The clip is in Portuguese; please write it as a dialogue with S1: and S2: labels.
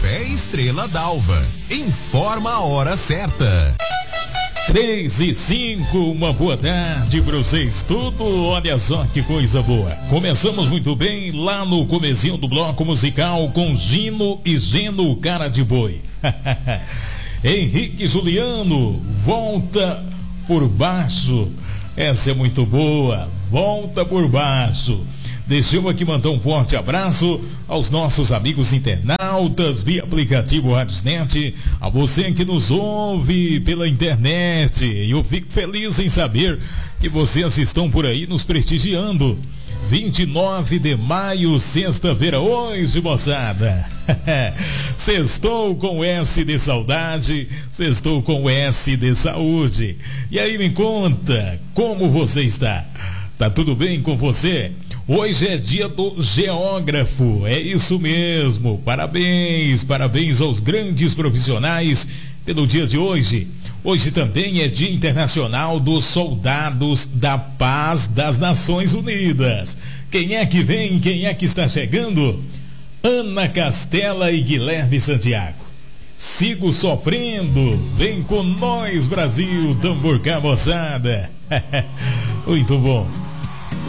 S1: Café Estrela d'Alva. Informa a hora certa.
S2: 3:05, uma boa tarde pra vocês tudo. Olha só que coisa boa. Começamos muito bem lá no comecinho do bloco musical com Gino e Geno, cara de boi. Henrique Juliano, volta por baixo. Essa é muito boa, volta por baixo. Deixa eu aqui mandar um forte abraço aos nossos amigos internautas via aplicativo Radiosnet, a você que nos ouve pela internet. Eu fico feliz em saber que vocês estão por aí nos prestigiando. 29 de maio, sexta-feira, hoje, moçada. Sextou com S de saudade, sextou com S de saúde. E aí, me conta, como você está? Tá tudo bem com você? Hoje é dia do geógrafo, é isso mesmo. Parabéns, parabéns aos grandes profissionais pelo dia de hoje. Hoje também é Dia Internacional dos Soldados da Paz das Nações Unidas. Quem é que vem? Quem é que está chegando? Ana Castela e Guilherme Santiago. Sigo sofrendo, vem com nós, Brasil, tambor cá, moçada. Muito bom.